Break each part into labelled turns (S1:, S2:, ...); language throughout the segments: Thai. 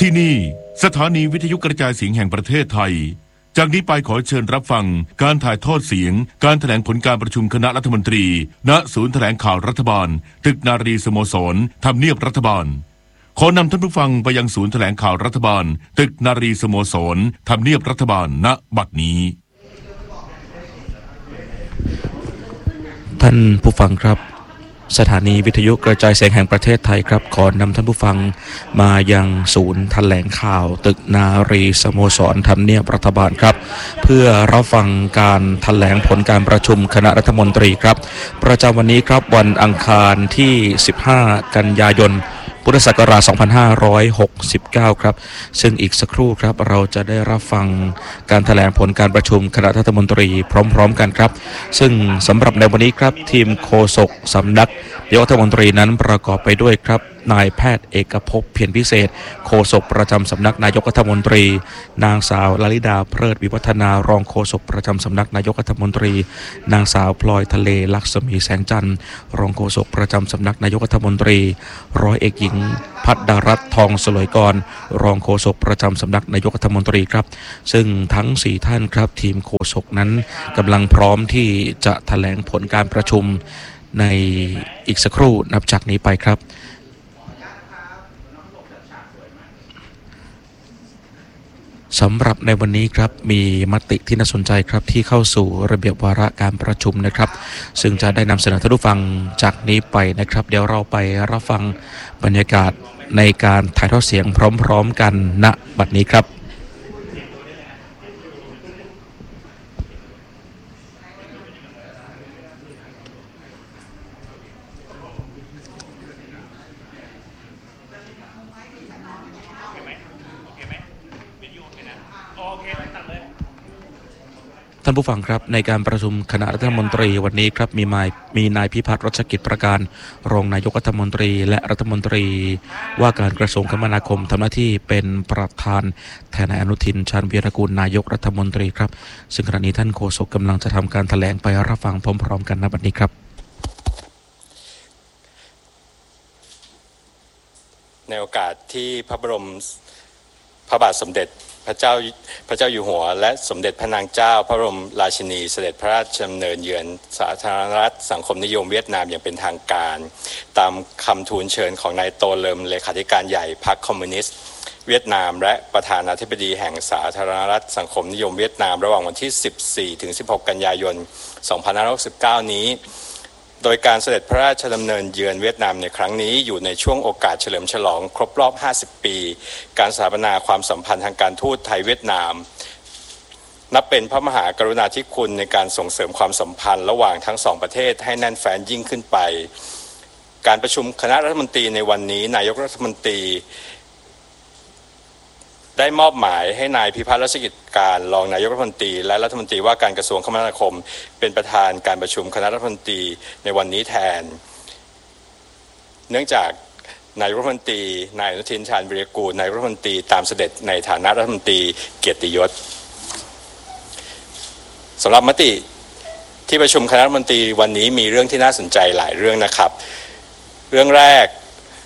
S1: ที่นี่สถานีวิทยุกระจายเสียงแห่งประเทศไทยจากนี้ไปขอเชิญรับฟังการถ่ายทอดเสียงการแถลงผลการประชุมคณะรัฐมนตรีณศูนย์แถลงข่าวรัฐบาลตึกนารีสโมสรทำเนียบรัฐบาลขอนำท่านผู้ฟังไปยังศูนย์แถลงข่าวรัฐบาลตึกนารีสโมสรทำเนียบรัฐบาลณบัดนี้
S2: ท่านผู้ฟังครับสถานีวิทยุกระจายเสียงแห่งประเทศไทยครับขอนำท่านผู้ฟังมายังศูนย์แถลงข่าวตึกนารีสโมสรทำเนียบรัฐบาลครับเพื่อรับฟังการแถลงผลการประชุมคณะรัฐมนตรีครับประจำวันนี้ครับวันอังคารที่15กันยายนพุทธศักราช2569ครับซึ่งอีกสักครู่ครับเราจะได้รับฟังการแถลงผลการประชุมคณะรัฐมนตรีพร้อมๆกันครับซึ่งสำหรับในวันนี้ครับทีมโฆษกสำนักนายกรัฐมนตรีนั้นประกอบไปด้วยครับนายแพทย์เอกภพเพียรพิเศษโฆษกประจำสำนักนายกรัฐมนตรีนางสาวลลิดาเพลิดวิวัฒนารองโฆษกประจำสำนักนายกรัฐมนตรีนางสาวพลอยทะเลลักษมีแสงจันทร์รองโฆษกประจำสำนักนายกรัฐมนตรีร้อยเอกหญิงพัฒดารัตน์ทองสลวยกรรองโฆษกประจำสำนักนายกรัฐมนตรีครับซึ่งทั้ง4ท่านครับทีมโฆษกนั้นกำลังพร้อมที่จะแถลงผลการประชุมในอีกสักครู่นับจากนี้ไปครับสำหรับในวันนี้ครับมีมติที่น่าสนใจครับที่เข้าสู่ระเบียบวาระการประชุมนะครับซึ่งจะได้นำเสนอท่านผู้ฟังจากนี้ไปนะครับเดี๋ยวเราไปรับฟังบรรยากาศในการถ่ายทอดเสียงพร้อมๆกันณบัดนี้ครับท่านผู้ฟังครับในการประชุมคณะรัฐมนตรีวันนี้ครับมีนายพิพัฒน์รัชกิจประการรองนายกรัฐมนตรีและรัฐมนตรีว่าการกระทรวงคมนาคมทำหน้าที่เป็นประธานแทนนายอนุทินชาญวีรกูลนายกรัฐมนตรีครับซึ่งขณะนี้ท่านโฆษกกำลังจะทำการแถลงไปรับฟังพร้อมๆกันณบัดนี้ครับ
S3: ในโอกาสที่พระบรมพระบาทสมเด็จพระเจ้าอยู่หัวและสมเด็จพระนางเจ้าพระบรมราชินีเสด็จพระราชดำเนินเยือนสาธารณรัฐสังคมนิยมเวียดนามอย่างเป็นทางการตามคำทูลเชิญของนายโตเลิมเลขาธิการใหญ่พรรคคอมมิวนิสต์เวียดนามและประธานาธิบดีแห่งสาธารณรัฐสังคมนิยมเวียดนามระหว่างวันที่ 14 ถึง 16 กันยายน 2569 นี้โดยการเสด็จพระราชดำเนินเยือนเวียดนามในครั้งนี้อยู่ในช่วงโอกาสเฉลิมฉลองครบรอบ 50 ปีการสถาปนาความสัมพันธ์ทางการทูตไทยเวียดนามนับเป็นพระมหากรุณาธิคุณในการส่งเสริมความสัมพันธ์ระหว่างทั้งสองประเทศให้แน่นแฟ้นยิ่งขึ้นไปการประชุมคณะรัฐมนตรีในวันนี้นายกรัฐมนตรีได้มอบหมายให้นายพิพัฒน์รัชกิจการรองนายกรัฐมนตรีและรัฐมนตรีว่าการกระทรวงคมนาคมเป็นประธานการประชุมคณะรัฐมนตรีในวันนี้แทนเนื่องจากนายกรัฐมนตรีนายอนุทินชาญวีรกูลนายกรัฐมนตรีตามเสด็จในฐานะรัฐมนตรีเกียรติยศสำหรับมติที่ประชุมคณะรัฐมนตรีวันนี้มีเรื่องที่น่าสนใจหลายเรื่องนะครับเรื่องแรก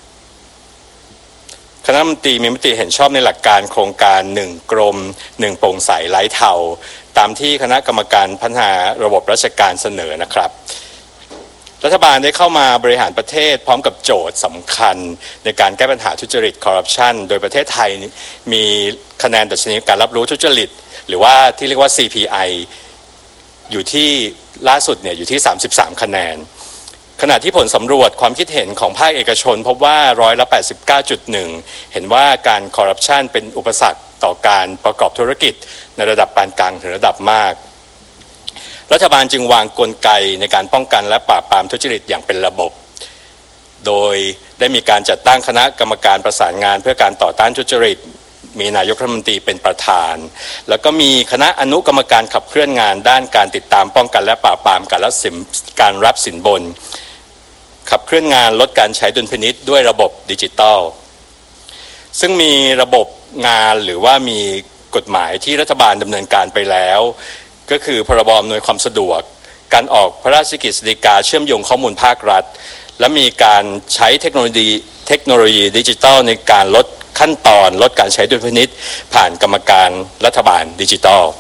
S3: คณะรัฐมนตรีมีมติเห็นชอบในหลักการโครงการ1กรม1โปร่งใสไร้เทาตามที่คณะกรรมการพัฒนาระบบราชการเสนอนะครับรัฐบาลได้เข้ามาบริหารประเทศพร้อมกับโจทย์สำคัญในการแก้ปัญหาทุจริตคอร์รัปชันโดยประเทศไทยมีคะแนนดัชนีการรับรู้ทุจริตหรือว่าที่เรียกว่า CPI อยู่ที่ล่าสุดเนี่ยอยู่ที่33คะแนนขณะที่ผลสำรวจความคิดเห็นของภาคเอกชนพบว่า89.1%เห็นว่าการคอร์รัปชันเป็นอุปสรรคต่อการประกอบธุรกิจในระดับปานกลางถึงระดับมากรัฐบาลจึงวางกลไกในการป้องกันและปราบปรามทุจริตอย่างเป็นระบบโดยได้มีการจัดตั้งคณะกรรมการประสานงานเพื่อการต่อต้านทุจริตมีนายกรัฐมนตรีเป็นประธานแล้วก็มีคณะอนุกรรมการขับเคลื่อนงานด้านการติดตามป้องกันและปราบปรามการรับสินบนขับเคลื่อนงานลดการใช้ดุลพินิจด้วยระบบดิจิทัลซึ่งมีระบบงานหรือว่ามีกฎหมายที่รัฐบาลดำเนินการไปแล้วก็คือพรบอำนวยความสะดวกการออกพระราชกฤษฎีกาเชื่อมโยงข้อมูลภาครัฐและมีการใช้เทคโนโลยีดิจิทัลในการลดขั้นตอนลดการใช้ดุลพินิจผ่านกรรมการรัฐบาลดิจิทัล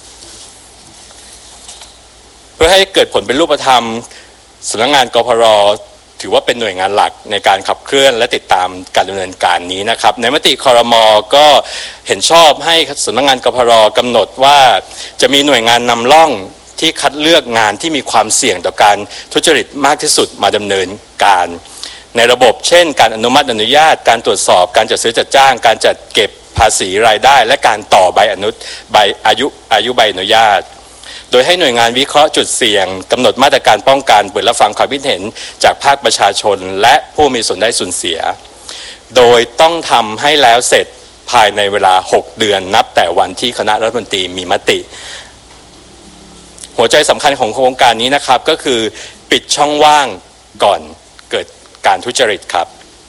S3: เพื่อให้เกิดผลเป็นรูปธรรมสำนักงานกพร.ถือว่าเป็นหน่วยงานหลักในการขับเคลื่อนและติดตามการดำเนินการนี้นะครับในมติครม.ก็เห็นชอบให้สำนักงานกพร.กำหนดว่าจะมีหน่วยงานนำร่องที่คัดเลือกงานที่มีความเสี่ยงต่อการทุจริตมากที่สุดมาดำเนินการในระบบเช่นการอนุมัติอนุญาตการตรวจสอบการจัดซื้อจัดจ้างการจัดเก็บภาษีรายได้และการต่อใบอายุใบอนุญาตโดยให้หน่วยงานวิเคราะห์จุดเสี่ยงกำหนดมาตรการป้องกันเปิดรับฟังความคิดเห็นจากภาคประชาชนและผู้มีส่วนได้ส่วนเสียโดยต้องทำให้แล้วเสร็จภายในเวลา6เดือนนับแต่วันที่คณะรัฐมนตรีมีมติหัวใจสำคัญของโครงการนี้นะครับก็คือปิดช่องว่างก่อนเกิดการทุจริตครับ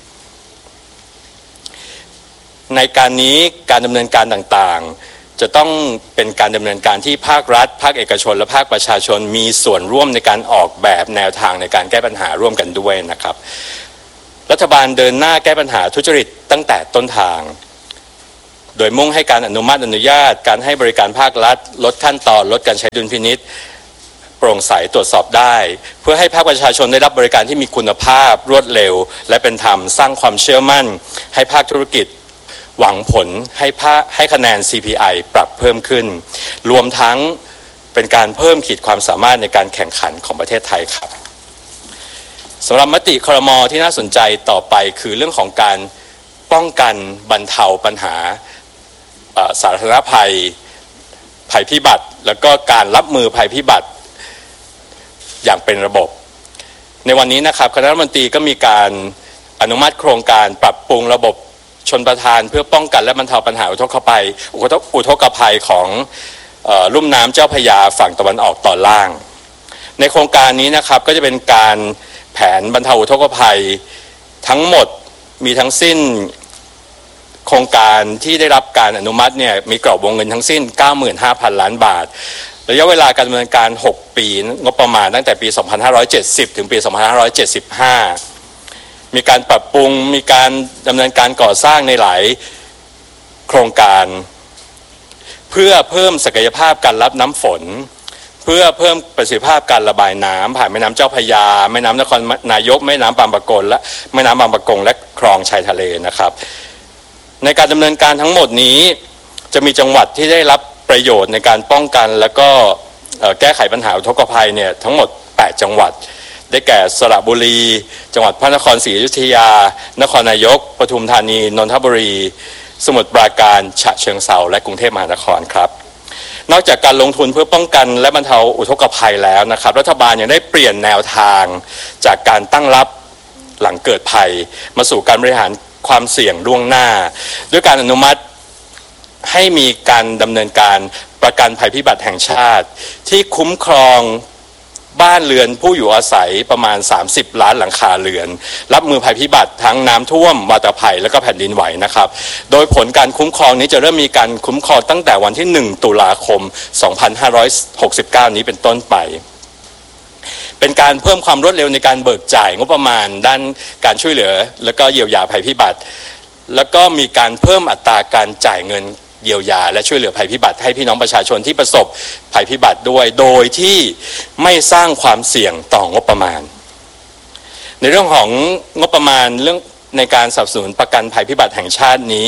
S3: ในการนี้การดำเนินการต่างๆจะต้องเป็นการดำเนินการที่ภาครัฐภาคเอกชนและภาคประชาชนมีส่วนร่วมในการออกแบบแนวทางในการแก้ปัญหาร่วมกันด้วยนะครับรัฐบาลเดินหน้าแก้ปัญหาทุจริตตั้งแต่ต้นทางโดยมุ่งให้การอนุมัติอนุญาตการให้บริการภาครัฐลดขั้นตอนลดการใช้ดุลพินิจโปร่งใสตรวจสอบได้เพื่อให้ภาคประชาชนได้รับบริการที่มีคุณภาพรวดเร็วและเป็นธรรมสร้างความเชื่อมั่นให้ภาคธุรกิจหวังผลให้คะแนน CPI ปรับเพิ่มขึ้นรวมทั้งเป็นการเพิ่มขีดความสามารถในการแข่งขันของประเทศไทยครับสำหรับมติครม.ที่น่าสนใจต่อไปคือเรื่องของการป้องกันบรรเทาปัญหาสาธารณภัยภัยพิบัติแล้วก็การรับมือภัยพิบัติอย่างเป็นระบบในวันนี้นะครับคณะรัฐมนตรีก็มีการอนุมัติโครงการปรับปรุงระบบชลประทานเพื่อป้องกันและบรรเทาปัญหาอุทกภัยของลุ่มน้ำเจ้าพระยาฝั่งตะวันออกตอนล่างในโครงการนี้นะครับก็จะเป็นการแผนบรรเทาอุทกภัยทั้งหมดมีทั้งสิ้นโครงการที่ได้รับการอนุมัติเนี่ยมีกรอบวงเงินทั้งสิ้น 95,000 ล้านบาทระยะเวลาการดำเนินการ6ปีงบประมาณตั้งแต่ปี2570ถึงปี2575มีการปรับปรุงมีการดำเนินการก่อสร้างในหลายโครงการเพื่อเพิ่มศักยภาพการรับน้ำฝนเพื่อเพิ่มประสิทธิภาพการระบายน้ำผ่านแม่น้ำเจ้าพระยาแม่น้ำนครนายกแม่น้ำบางปะกงและแม่น้ำบางปะกงและคลองชายทะเลนะครับในการดำเนินการทั้งหมดนี้จะมีจังหวัดที่ได้รับประโยชน์ในการป้องกันและก็แก้ไขปัญหาอุทกภัยเนี่ยทั้งหมด8จังหวัดได้แก่สระบุรีจังหวัดพระนครศรีอยุธยานครนายกปทุมธานีนนทบุรีสมุทรปราการฉะเชิงเทราและกรุงเทพมหานครครับนอกจากการลงทุนเพื่อป้องกันและบรรเทาอุทกภัยแล้วนะครับรัฐบาลยังได้เปลี่ยนแนวทางจากการตั้งรับหลังเกิดภัยมาสู่การบริหารความเสี่ยงล่วงหน้าด้วยการอนุมัติให้มีการดำเนินการประกันภัยพิบัติแห่งชาติที่คุ้มครองบ้านเรือนผู้อยู่อาศัยประมาณ30ล้านหลังคาเรือนรับมือภัยพิบัติทั้งน้ำท่วมวาตภัยและก็แผ่นดินไหวนะครับโดยผลการคุ้มครองนี้จะเริ่มมีการคุ้มครองตั้งแต่วันที่1ตุลาคม2569นี้เป็นต้นไปเป็นการเพิ่มความรวดเร็วในการเบิกจ่ายงบประมาณด้านการช่วยเหลือและก็เยียวยาภัยพิบัติแล้วก็มีการเพิ่มอัตราการจ่ายเงินเยียวยาและช่วยเหลือภัยพิบัติให้พี่น้องประชาชนที่ประสบภัยพิบัติด้วยโดยที่ไม่สร้างความเสี่ยงต่องบประมาณในเรื่องของงบประมาณเรื่องในการสนับสนุนประกันภัยพิบัติแห่งชาตินี้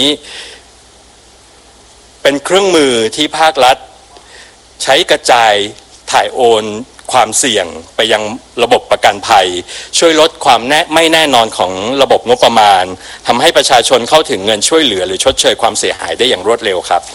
S3: เป็นเครื่องมือที่ภาครัฐใช้กระจายถ่ายโอนความเสี่ยงไปยังระบบประกันภัยช่วยลดความไม่แน่นอนของระบบงบประมาณทำให้ประชาชนเข้าถึงเงินช่วยเหลือหรือชดเชยความเสียหายได้อย่างรวดเร็วครับ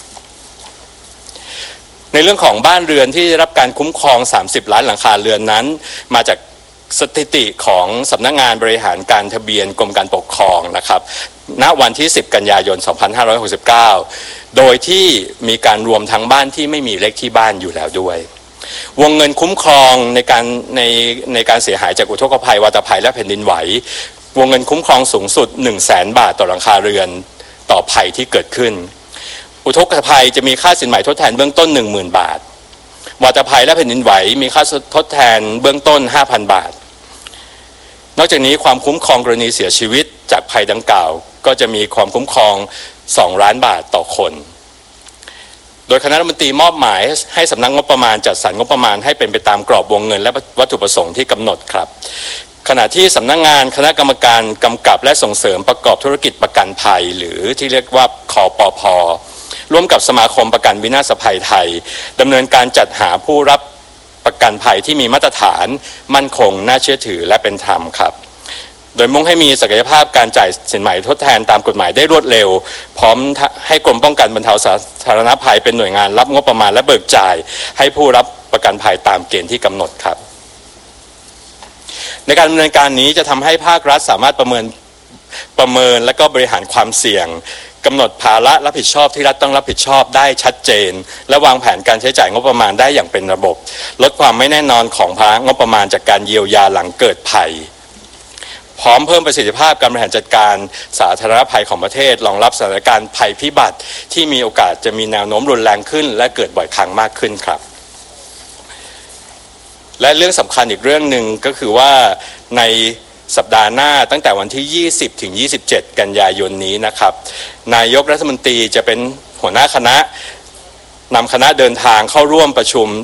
S3: ในเรื่องของบ้านเรือนที่ได้รับการคุ้มครอง30ล้านหลังคาเรือนนั้นมาจากสถิติของสำนักงานบริหารการทะเบียนกรมการปกครองนะครับณวันที่10กันยายน2569โดยที่มีการรวมทั้งบ้านที่ไม่มีเลขที่บ้านอยู่แล้วด้วยวงเงินคุ้มครองในการเสียหายจากอุทกภัยวาตภัยและแผ่นดินไหววงเงินคุ้มครองสูงสุด 100,000 บาทต่อหลังคาเรือนต่อภัยที่เกิดขึ้นอุทกภัยจะมีค่าสินไหมทดแทนเบื้องต้น 10,000 บาทวาตภัยและแผ่นดินไหวมีค่าทดแทนเบื้องต้น 5,000 บาทนอกจากนี้ความคุ้มครองกรณีเสียชีวิตจากภัยดังกล่าวก็จะมีความคุ้มครอง2 ล้านบาทต่อคนโดยคณะรัฐมนตรีมอบหมายให้สำนักงบประมาณจัดสรรงบประมาณให้เป็นไปตามกรอบวงเงินและวัตถุประสงค์ที่กำหนดครับขณะที่สำนักงานคณะกรรมการกำกับและส่งเสริมประกอบธุรกิจประกันภัยหรือที่เรียกว่าคปภ.ร่วมกับสมาคมประกันวินาศภัยไทยดำเนินการจัดหาผู้รับประกันภัยที่มีมาตรฐานมั่นคงน่าเชื่อถือและเป็นธรรมครับโดยมุ่งให้มีศักยภาพการจ่ายสินไหมทดแทนตามกฎหมายได้รวดเร็วพร้อมให้กรมป้องกันบรรเทาสาธารณภัยเป็นหน่วยงานรับงบประมาณและเบิกจ่ายให้ผู้รับประกันภัยตามเกณฑ์ที่กำหนดครับในการดำเนินการนี้จะทำให้ภาครัฐสามารถประเมินและก็บริหารความเสี่ยงกำหนดภาระรับผิดชอบที่รัฐต้องรับผิดชอบได้ชัดเจนและวางแผนการใช้จ่ายงบประมาณได้อย่างเป็นระบบลดความไม่แน่นอนของภาระงบประมาณจากการเยียวยาหลังเกิดภัยพร้อมเพิ่มประสิทธิภาพการบริหารจัดการสาธารณภัยของประเทศรองรับสถานการณ์ภัยพิบัติที่มีโอกาสจะมีแนวโน้มรุนแรงขึ้นและเกิดบ่อยครั้งมากขึ้นครับและเรื่องสำคัญอีกเรื่องหนึ่งก็คือว่าในสัปดาห์หน้าตั้งแต่วันที่20 ถึง 27 กันยายนนี้นะครับนายกรัฐมนตรีจะเป็นหัวหน้าคณะนำคณะเดินทางเข้าร่วมประชุม